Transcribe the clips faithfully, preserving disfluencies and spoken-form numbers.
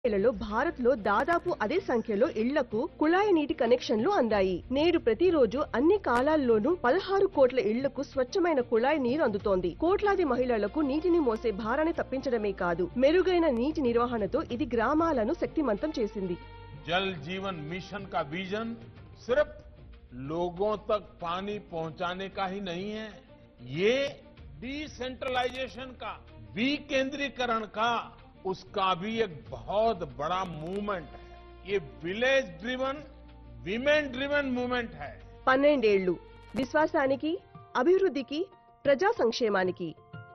ఏళ్లలో భారత్లో దాదాపు అదే సంఖ్యలో ఇళ్లకు కుళాయి నీటి కనెక్షన్లు అందాయి. నేడు ప్రతిరోజు అన్ని కాలాల్లోనూ పదహారు కోట్ల ఇళ్లకు స్వచ్ఛమైన కుళాయి నీరు అందుతోంది. కోట్లాది మహిళలకు నీటిని మోసే భారాన్ని తప్పించడమే కాదు, మెరుగైన నీటి నిర్వహణతో ఇది గ్రామాలను శక్తిమంతం చేసింది. जल जीवन मिशन का विजन सिर्फ लोगों तक पानी पहुंचाने का ही नहीं है, ये डिसेंट्रलाइजेशन का, विकेंद्रीकरण का, उसका भी एक बहुत बड़ा मूवमेंट है. ये village driven, women driven movement है. పన్నెండేళ్లు విశ్వాసానికి, అభివృద్ధికి, ప్రజా సంక్షేమానికి.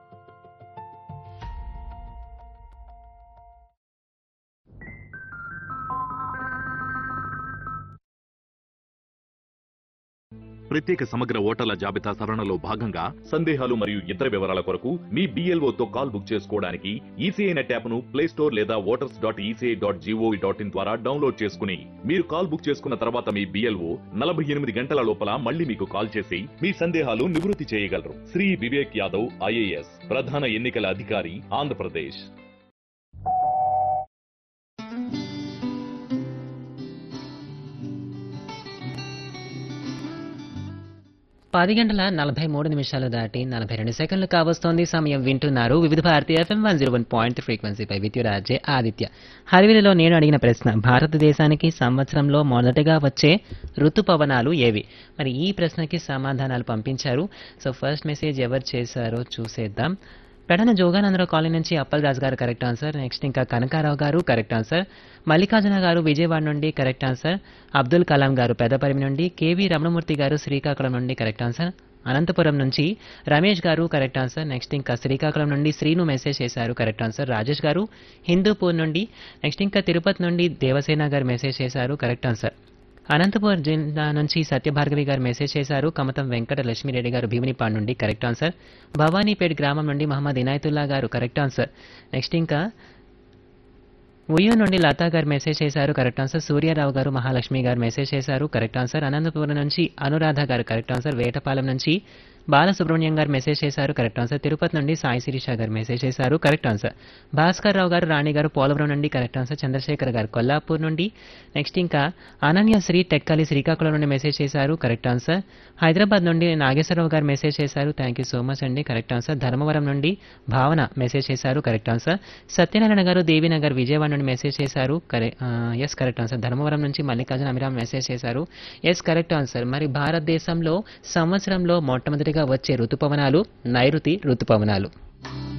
ప్రత్యేక సమగ్ర ఓటర్ల జాబితా సవరణలో భాగంగా సందేహాలు మరియు ఇతర వివరాల కొరకు మీ బిఎల్ఓతో కాల్ బుక్ చేసుకోవడానికి ఈసీఐ నెట్ యాప్ను ప్లే స్టోర్ లేదా voters dot ECI dot GOV dot in ద్వారా డౌన్లోడ్ చేసుకుని మీరు కాల్ బుక్ చేసుకున్న తర్వాత మీ బిఎల్ఓ నలభై ఎనిమిది గంటల లోపల మళ్ళీ మీకు కాల్ చేసి మీ సందేహాలు నివృత్తి చేయగలరు. శ్రీ వివేక్ యాదవ్ ఐఏఎస్, ప్రధాన ఎన్నికల అధికారి, ఆంధ్రప్రదేశ్. పది గంటల నలభై మూడు నిమిషాలు దాటి నలభై రెండు సెకండ్లు కావస్తోంది. సమయం వింటున్నారు వివిధ Bharati FM one zero one point ఫ్రీక్వెన్సీపై విద్యురాజే Aditya. హరివిలలో నేను అడిగిన ప్రశ్న, భారతదేశానికి సంవత్సరంలో మొదటగా వచ్చే ఋతుపవనాలు ఏవి? మరి ఈ ప్రశ్నకి సమాధానాలు పంపించారు. సో ఫస్ట్ మెసేజ్ ఎవరు చేశారో చూసేద్దాం. పెడన జోగానందరావు కాలనీ నుంచి అప్పల్ రాజు గారు కరెక్ట్ ఆన్సర్. నెక్స్ట్ ఇంకా కనకారావు గారు కరెక్ట్ ఆన్సర్. మల్లికార్జున గారు విజయవాడ నుండి కరెక్ట్ ఆన్సర్. అబ్దుల్ కలాం గారు పెద్దపరిమి నుండి, కేవీ రమణమూర్తి గారు శ్రీకాకుళం నుండి కరెక్ట్ ఆన్సర్. అనంతపురం నుంచి రమేష్ గారు కరెక్ట్ ఆన్సర్. నెక్స్ట్ ఇంకా శ్రీకాకుళం నుండి శ్రీను మెసేజ్ చేశారు కరెక్ట్ ఆన్సర్. రాజేష్ గారు హిందూపూర్ నుండి, నెక్స్ట్ ఇంకా తిరుపతి నుండి దేవసేన గారు మెసేజ్ చేశారు కరెక్ట్ ఆన్సర్. అనంతపురం జిల్లా నుంచి సత్యభార్గవి గారు మెసేజ్ చేశారు. కమతం వెంకట లక్ష్మీరెడ్డి గారు భీమినిపాడు నుండి కరెక్ట్ ఆన్సర్. భవానీపేట్ గ్రామం నుండి మహమ్మద్ ఇనాయతుల్లా గారు కరెక్ట్ ఆన్సర్. నెక్స్ట్ ఇంకా ఉయ్యూ నుండి లతా గారు మెసేజ్ చేశారు కరెక్ట్ ఆన్సర్. సూర్యారావు గారు మహాలక్ష్మి గారు మెసేజ్ చేశారు కరెక్ట్ ఆన్సర్. అనంతపురం నుంచి అనురాధ గారు కరెక్ట్ ఆన్సర్. వేటపాలెం నుంచి బాలసుబ్రహ్మణ్యం గారు మెసేజ్ చేశారు కరెక్ట్ ఆన్సర్. తిరుపతి నుండి సాయి శిరీష గారు మెసేజ్ చేశారు కరెక్ట్ ఆన్సర్. భాస్కర్ రావు గారు రాణి గారు పోలవరం నుండి కరెక్ట్ ఆన్సర్. చంద్రశేఖర్ గారు కొల్లాపూర్ నుండి, నెక్స్ట్ ఇంకా అనన్య శ్రీ టెక్కలి శ్రీకాకుళం నుండి మెసేజ్ చేశారు కరెక్ట్ ఆన్సర్. హైదరాబాద్ నుండి నాగేశ్వరరావు గారు మెసేజ్ చేశారు, థ్యాంక్ యూ సో మచ్ అండి కరెక్ట్ ఆన్సర్. ధర్మవరం నుండి భావన మెసేజ్ చేశారు కరెక్ట్ ఆన్సర్. సత్యనారాయణ గారు దేవీనగర్ విజయవాడ నుండి మెసేజ్ చేశారు correct yes correct answer. Dharmavaram నుంచి మల్లికార్జున అమిరామ్ మెసేజ్ చేశారు ఎస్ కరెక్ట్ ఆన్సర్. మరి భారతదేశంలో సంవత్సరంలో మొట్టమొదటిగా వచ్చే ఋతుపవనాలు నైరుతి ఋతుపవనాలు.